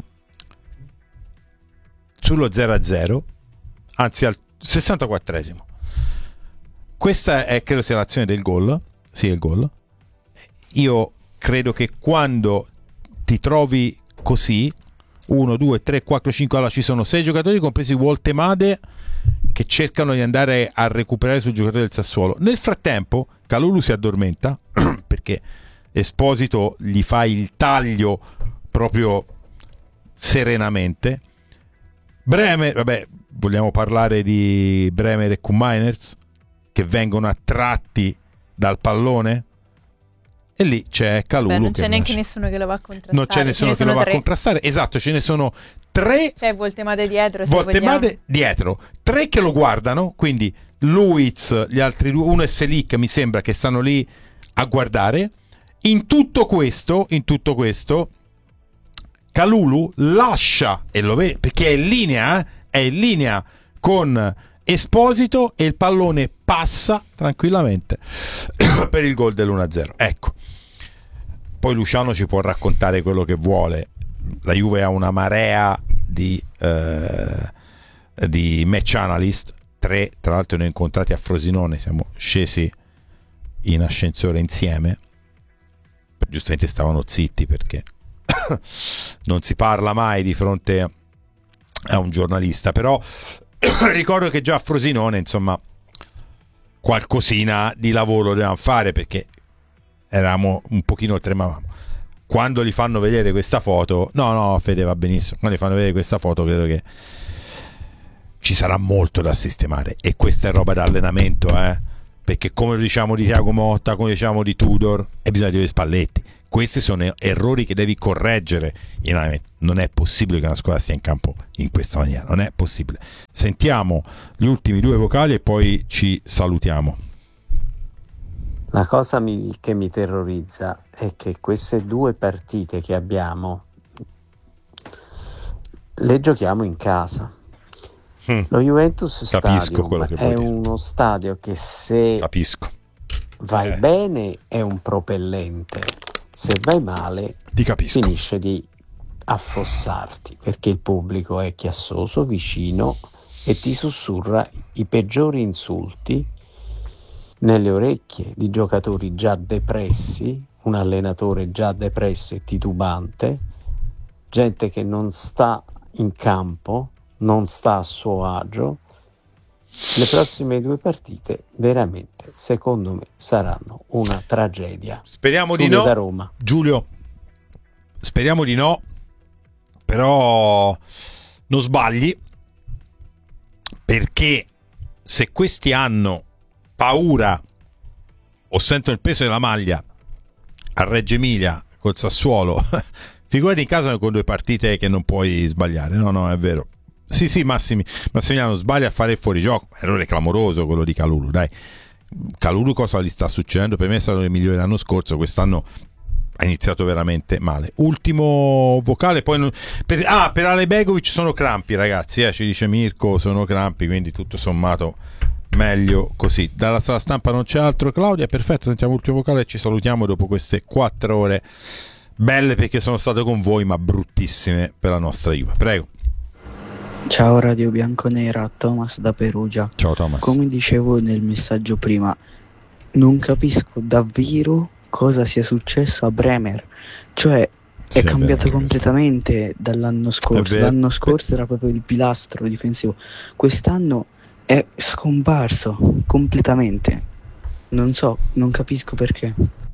sullo 0-0, anzi al 64esimo. Questa è, credo sia l'azione del gol. Sì, è il gol. Io credo che quando ti trovi così 1, 2, 3, 4, 5, allora ci sono 6 giocatori compresi Woltemade che cercano di andare a recuperare sul giocatore del Sassuolo. Nel frattempo Kalulu si addormenta perché Esposito gli fa il taglio proprio serenamente. Bremer, vabbè, vogliamo parlare di Bremer e Kopp Miners che vengono attratti dal pallone? E lì c'è Kalulu. Non c'è neanche nessuno che lo va a contrastare. Non c'è nessuno che lo va a contrastare. Esatto, ce ne sono 3. C'è Woltemade dietro. Woltemade dietro. 3 che lo guardano, quindi Luiz, gli altri 2, uno e Selic mi sembra che stanno lì a guardare. In tutto questo Kalulu lascia, e lo vede perché è in linea con Esposito e il pallone passa tranquillamente per il gol dell'1-0. Ecco, poi Luciano ci può raccontare quello che vuole. La Juve ha una marea di match analyst, 3 tra l'altro, ne ho incontrati a Frosinone, siamo scesi in ascensore insieme giustamente stavano zitti perché non si parla mai di fronte a un giornalista, però ricordo che già a Frosinone insomma qualcosina di lavoro dovevamo fare, perché eravamo un pochino tremavamo. Quando gli fanno vedere questa foto, no Fede va benissimo, quando gli fanno vedere questa foto credo che ci sarà molto da sistemare, e questa è roba da allenamento, perché come diciamo di Thiago Motta, come diciamo di Tudor, è bisogno di Spalletti. Questi sono errori che devi correggere in allenamento. Non è possibile che una squadra stia in campo in questa maniera, non è possibile. Sentiamo gli ultimi due vocali e poi ci salutiamo. La cosa che mi terrorizza è che queste due partite che abbiamo le giochiamo in casa. Lo Juventus Stadium è uno stadio che se vai bene è un propellente, se vai male finisce di affossarti, perché il pubblico è chiassoso, vicino e ti sussurra i peggiori insulti nelle orecchie di giocatori già depressi, un allenatore già depresso e titubante, gente che non sta in campo, non sta a suo agio. Le prossime due partite veramente, secondo me, saranno una tragedia. Speriamo di no, da Roma. Giulio, speriamo di no, però non sbagli, perché se questi hanno paura o sentono il peso della maglia a Reggio Emilia col Sassuolo, figurati in casa con due partite che non puoi sbagliare. No, è vero. Sì, Massimiliano sbaglia a fare il fuorigioco, errore clamoroso quello di Kalulu, dai. Kalulu cosa gli sta succedendo? Per me è stato il migliore l'anno scorso, quest'anno ha iniziato veramente male. Ultimo vocale, poi per Ale Begovic sono crampi, ragazzi, ci dice Mirko, sono crampi, quindi tutto sommato meglio così. Dalla sala stampa non c'è altro. Claudia, perfetto, sentiamo l'ultimo vocale e ci salutiamo dopo queste 4 ore belle, perché sono stato con voi ma bruttissime per la nostra Juve. Prego. Ciao Radio Bianconera, Thomas da Perugia. Ciao Thomas. Come dicevo nel messaggio prima, non capisco davvero cosa sia successo a Bremer, cioè è cambiato completamente dall'anno scorso. L'anno scorso era proprio il pilastro difensivo, quest'anno è scomparso completamente, non capisco perché.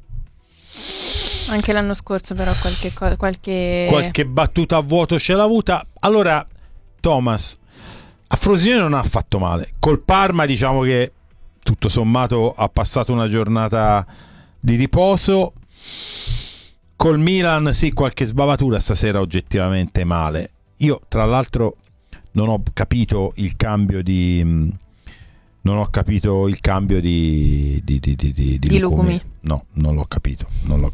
Anche l'anno scorso però qualche battuta a vuoto ce l'ha avuta. Allora Thomas, a Frosinone non ha fatto male, col Parma diciamo che tutto sommato ha passato una giornata di riposo, col Milan sì, qualche sbavatura stasera oggettivamente male. Io tra l'altro non ho capito il cambio di Lucumi. No, non l'ho capito.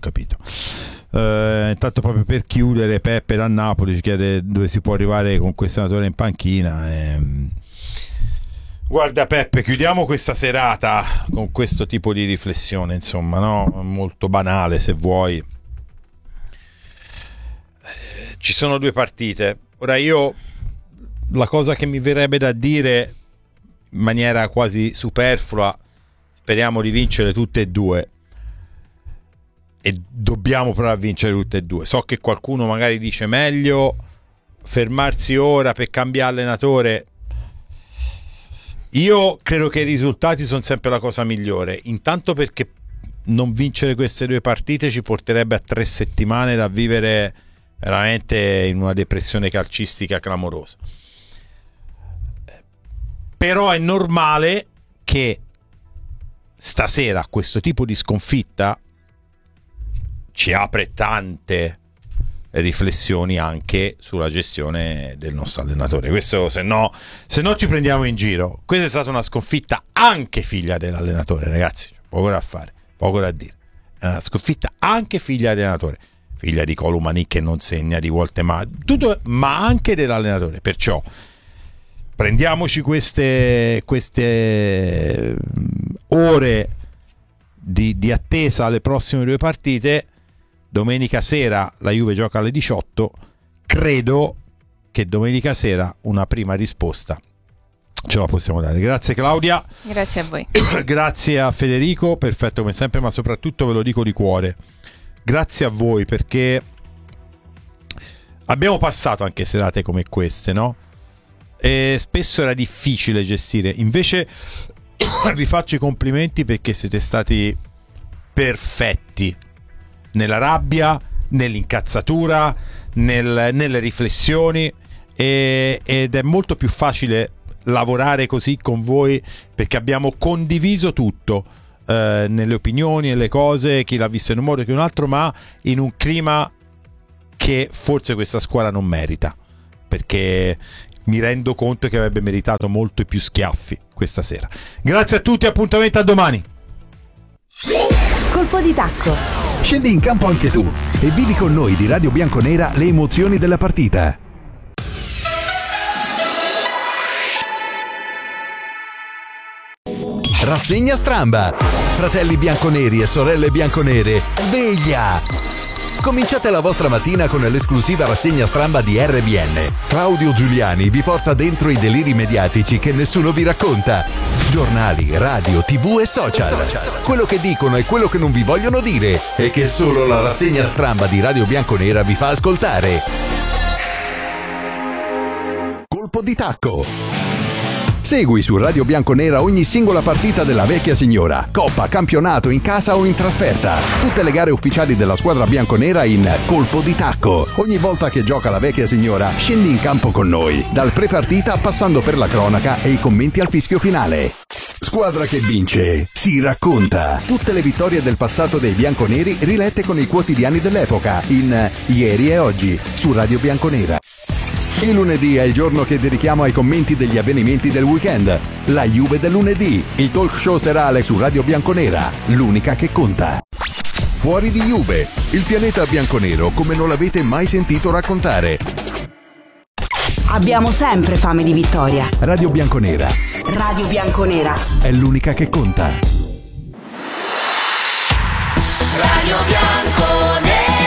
Intanto, proprio per chiudere, Peppe da Napoli ci chiede dove si può arrivare con questo allenatore in panchina. Guarda Peppe, chiudiamo questa serata con questo tipo di riflessione, insomma, no? Molto banale se vuoi. Ci sono due partite. Ora io la cosa che mi verrebbe da dire in maniera quasi superflua, speriamo di vincere tutte e due, e dobbiamo provare a vincere tutte e due. So che qualcuno magari dice meglio fermarsi ora per cambiare allenatore. Io credo che i risultati sono sempre la cosa migliore, intanto perché non vincere queste due partite ci porterebbe a 3 settimane da vivere veramente in una depressione calcistica clamorosa. Però è normale che stasera questo tipo di sconfitta ci apre tante riflessioni anche sulla gestione del nostro allenatore. Questo se no ci prendiamo in giro. Questa è stata una sconfitta anche figlia dell'allenatore, ragazzi, poco da fare, poco da dire. È una sconfitta anche figlia dell'allenatore, figlia di Columani che non segna di volte ma anche dell'allenatore. Perciò prendiamoci queste ore di attesa alle prossime due partite. Domenica sera la Juve gioca alle 18. Credo che domenica sera una prima risposta ce la possiamo dare. Grazie Claudia. Grazie a voi. Grazie a Federico, perfetto come sempre, ma soprattutto ve lo dico di cuore. grazie a voi, perché abbiamo passato anche serate come queste, no? E spesso era difficile gestire, invece vi faccio i complimenti perché siete stati perfetti nella rabbia, nell'incazzatura, nelle riflessioni, ed è molto più facile lavorare così con voi perché abbiamo condiviso tutto, nelle opinioni e le cose, chi l'ha vista in un modo che in un altro, ma in un clima che forse questa squadra non merita, perché mi rendo conto che avrebbe meritato molto più schiaffi questa sera. Grazie a tutti, appuntamento a domani. Colpo di tacco. Scendi in campo anche tu e vivi con noi di Radio Bianconera le emozioni della partita. Rassegna Stramba. Fratelli bianconeri e sorelle bianconere, sveglia! Cominciate la vostra mattina con l'esclusiva rassegna Stramba di RBN. Claudio Giuliani vi porta dentro i deliri mediatici che nessuno vi racconta. Giornali, radio, TV e social. Quello che dicono e quello che non vi vogliono dire e che solo la rassegna Stramba di Radio Bianconera vi fa ascoltare. Colpo di tacco. Segui su Radio Bianconera ogni singola partita della vecchia signora, coppa, campionato, in casa o in trasferta. Tutte le gare ufficiali della squadra bianconera in Colpo di Tacco. Ogni volta che gioca la vecchia signora, scendi in campo con noi, dal pre-partita passando per la cronaca e i commenti al fischio finale. Squadra che vince si racconta. Tutte le vittorie del passato dei bianconeri rilette con i quotidiani dell'epoca in Ieri e Oggi su Radio Bianconera. Il lunedì è il giorno che dedichiamo ai commenti degli avvenimenti del weekend. La Juve del lunedì, il talk show serale su Radio Bianconera, l'unica che conta. Fuori di Juve, il pianeta bianconero come non l'avete mai sentito raccontare. Abbiamo sempre fame di vittoria. Radio Bianconera. Radio Bianconera è l'unica che conta. Radio Bianconera.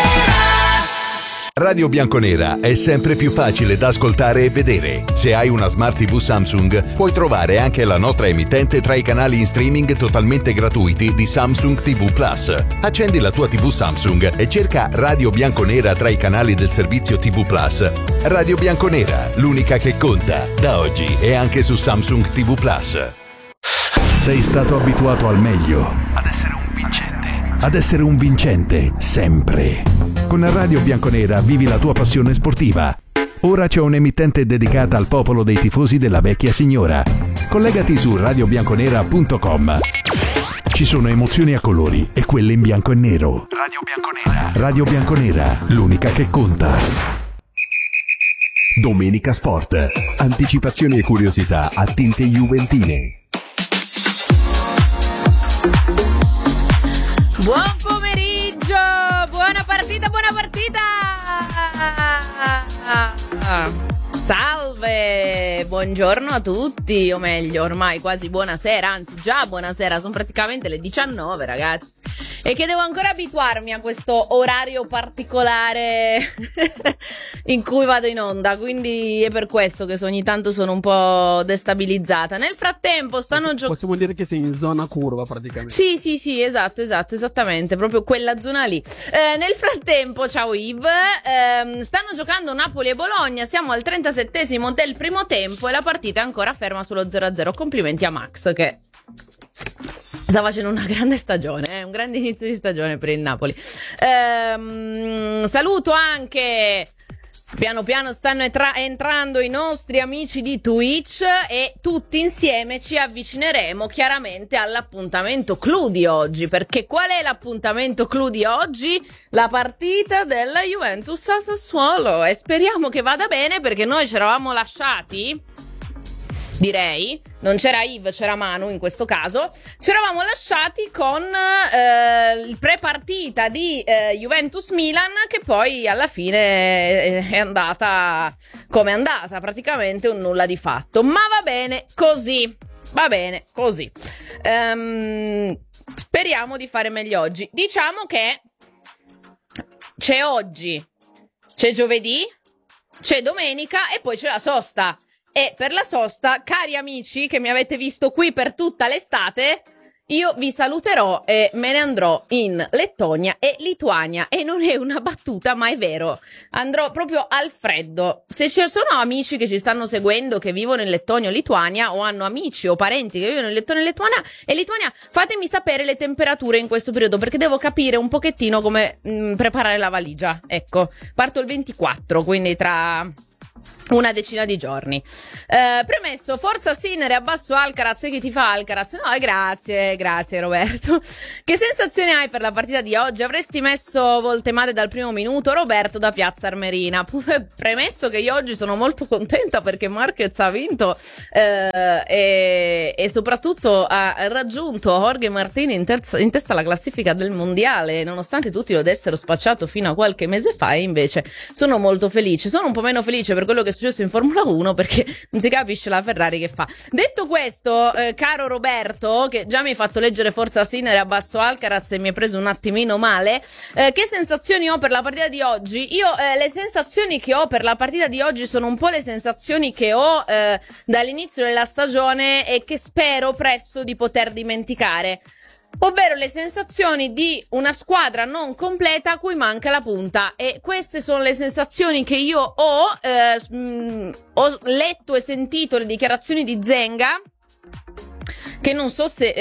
Radio Bianconera è sempre più facile da ascoltare e vedere. Se hai una Smart TV Samsung, puoi trovare anche la nostra emittente tra i canali in streaming totalmente gratuiti di Samsung TV Plus. Accendi la tua TV Samsung e cerca Radio Bianconera tra i canali del servizio TV Plus. Radio Bianconera, l'unica che conta. Da oggi è anche su Samsung TV Plus. Sei stato abituato al meglio, ad essere un vincente, ad essere un vincente sempre. Con Radio Bianconera vivi la tua passione sportiva. Ora c'è un'emittente dedicata al popolo dei tifosi della vecchia signora. Collegati su radiobianconera.com. Ci sono emozioni a colori e quelle in bianco e nero. Radio Bianconera. Radio Bianconera, l'unica che conta. Domenica Sport. Anticipazioni e curiosità a tinte juventine. Buon pomeriggio, buona partita, buona partita! Salve, buongiorno a tutti, o meglio, ormai quasi buonasera, anzi già buonasera, sono praticamente le 19, ragazzi. E che devo ancora abituarmi a questo orario particolare in cui vado in onda, quindi è per questo che ogni tanto sono un po' destabilizzata. Nel frattempo stanno giocando. Possiamo dire che sei in zona curva praticamente. Sì, esatto, esattamente, proprio quella zona lì. Nel frattempo, ciao Yves, stanno giocando Napoli e Bologna, siamo al 37esimo del primo tempo e la partita è ancora ferma sullo 0-0. Complimenti a Max che sta facendo una grande stagione, un grande inizio di stagione per il Napoli. Saluto anche, piano piano stanno entrando i nostri amici di Twitch e tutti insieme ci avvicineremo chiaramente all'appuntamento clou di oggi, perché qual è l'appuntamento clou di oggi? La partita della Juventus a Sassuolo, e speriamo che vada bene, perché noi ci eravamo lasciati, direi, non c'era Yves, c'era Manu in questo caso, ci eravamo lasciati con il pre-partita di Juventus-Milan, che poi alla fine è andata come è andata, praticamente un nulla di fatto, ma va bene così, speriamo di fare meglio oggi. Diciamo che c'è oggi, c'è giovedì, c'è domenica e poi c'è la sosta. E per la sosta, cari amici che mi avete visto qui per tutta l'estate, io vi saluterò e me ne andrò in Lettonia e Lituania, e non è una battuta ma è vero, andrò proprio al freddo. Se ci sono amici che ci stanno seguendo che vivono in Lettonia o Lituania, o hanno amici o parenti che vivono in Lettonia e Lituania, fatemi sapere le temperature in questo periodo, perché devo capire un pochettino come preparare la valigia. Ecco, parto il 24, quindi tra una decina di giorni. Premesso, forza Sinner e abbasso Alcaraz. E chi ti fa Alcaraz? No, grazie Roberto. Che sensazione hai per la partita di oggi? Avresti messo Voltemade dal primo minuto? Roberto da Piazza Armerina. Premesso che io oggi sono molto contenta perché Marquez ha vinto e soprattutto ha raggiunto Jorge Martin in testa alla classifica del mondiale, nonostante tutti lo dessero spacciato fino a qualche mese fa, e invece sono molto felice. Sono un po' meno felice per quello che è successo in Formula 1, perché non si capisce la Ferrari che fa. Detto questo, caro Roberto, che già mi hai fatto leggere Forza Sinner e abbasso Alcaraz e mi hai preso un attimino male, che sensazioni ho per la partita di oggi? Io le sensazioni che ho per la partita di oggi sono un po' le sensazioni che ho dall'inizio della stagione e che spero presto di poter dimenticare. Ovvero le sensazioni di una squadra non completa a cui manca la punta, e queste sono le sensazioni che io ho letto e sentito le dichiarazioni di Zenga, che non so se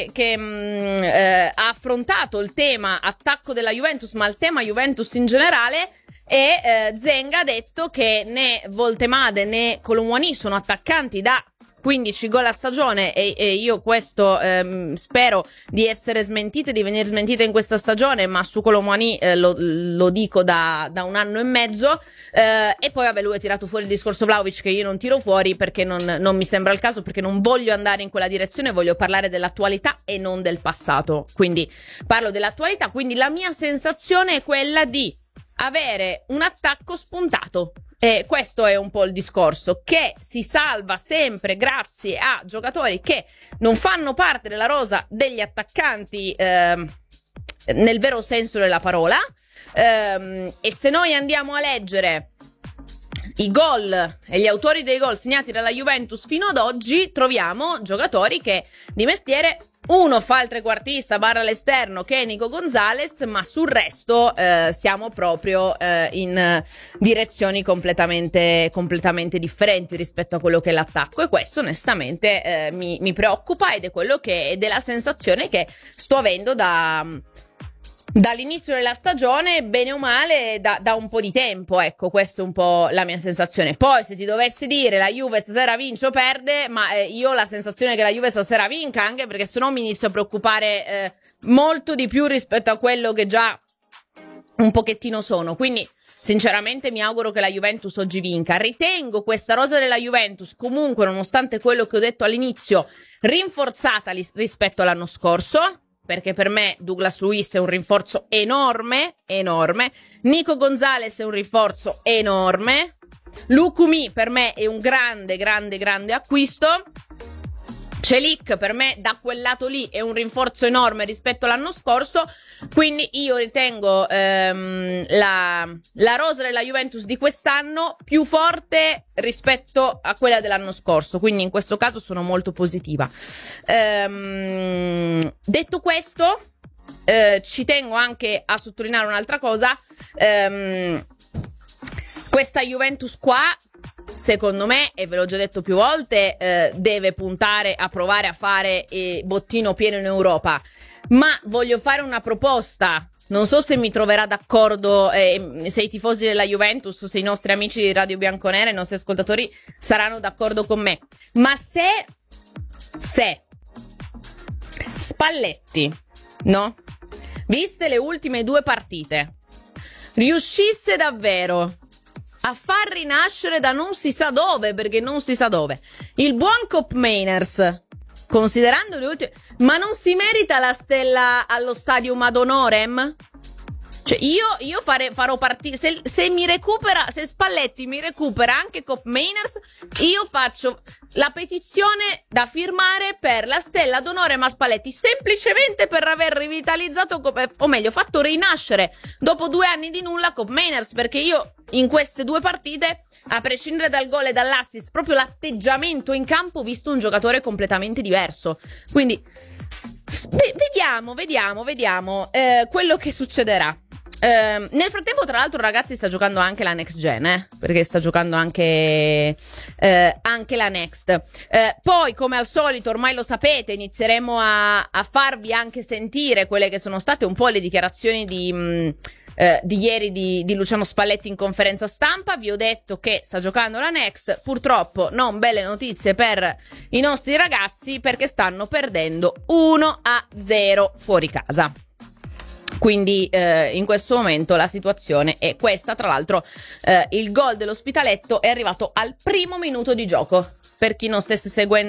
ha affrontato il tema attacco della Juventus, ma il tema Juventus in generale. E Zenga ha detto che né Voltemade né Colomwani sono attaccanti da 15 gol a stagione, e io questo spero di essere smentita, di venire smentita in questa stagione, ma su Colomwani lo dico da un anno e mezzo, e poi vabbè, lui ha tirato fuori il discorso Vlahovic, che io non tiro fuori perché non mi sembra il caso, perché non voglio andare in quella direzione, voglio parlare dell'attualità e non del passato, quindi parlo dell'attualità. Quindi la mia sensazione è quella di avere un attacco spuntato. E questo è un po' il discorso, che si salva sempre grazie a giocatori che non fanno parte della rosa degli attaccanti nel vero senso della parola, e se noi andiamo a leggere i gol e gli autori dei gol segnati dalla Juventus fino ad oggi, troviamo giocatori che di mestiere uno fa il trequartista / l'esterno, che è Nico Gonzalez, ma sul resto siamo proprio in direzioni completamente differenti rispetto a quello che è l'attacco, e questo onestamente mi preoccupa, ed è quello che è della sensazione che sto avendo dall'inizio della stagione, bene o male da un po' di tempo. Ecco, questa è un po' la mia sensazione. Poi se ti dovessi dire la Juve stasera vince o perde, ma io ho la sensazione che la Juve stasera vinca, anche perché sennò mi inizio a preoccupare molto di più rispetto a quello che già un pochettino sono. Quindi sinceramente mi auguro che la Juventus oggi vinca. Ritengo questa rosa della Juventus comunque, nonostante quello che ho detto all'inizio, rinforzata rispetto all'anno scorso, perché per me Douglas Luiz è un rinforzo enorme, Nico Gonzalez è un rinforzo enorme, Lukumi per me è un grande acquisto, Celik per me da quel lato lì è un rinforzo enorme rispetto all'anno scorso, quindi io ritengo la rosa della Juventus di quest'anno più forte rispetto a quella dell'anno scorso, quindi in questo caso sono molto positiva. Detto questo, ci tengo anche a sottolineare un'altra cosa, questa Juventus qua, secondo me, e ve l'ho già detto più volte, deve puntare a provare a fare bottino pieno in Europa, ma voglio fare una proposta. Non so se mi troverà d'accordo, se i tifosi della Juventus, se i nostri amici di Radio Bianconera, i nostri ascoltatori saranno d'accordo con me, ma se Spalletti, no? Viste le ultime 2 partite, riuscisse davvero a far rinascere da non si sa dove, perché non si sa dove, il buon Koopmeiners, considerando le ultime, ma non si merita la stella allo Stadium ad Honorem? Cioè io farò partire, se mi recupera, se Spalletti mi recupera anche Koopmeiners, io faccio la petizione da firmare per la stella d'onore a Spalletti, semplicemente per aver rivitalizzato, o meglio fatto rinascere dopo 2 anni di nulla Koopmeiners, perché io in queste 2 partite, a prescindere dal gol e dall'assist, proprio l'atteggiamento in campo, ho visto un giocatore completamente diverso. Quindi Vediamo quello che succederà. Nel frattempo, tra l'altro, ragazzi, sta giocando anche la next gen, perché sta giocando anche la next. Poi, come al solito, ormai lo sapete, inizieremo a farvi anche sentire quelle che sono state un po' le dichiarazioni di ieri di Luciano Spalletti in conferenza stampa. Vi ho detto che sta giocando la next. Purtroppo non belle notizie per i nostri ragazzi, perché stanno perdendo 1-0 fuori casa. Quindi in questo momento la situazione è questa. Tra l'altro il gol dell'Ospitaletto è arrivato al primo minuto di gioco. Per chi non stesse seguendo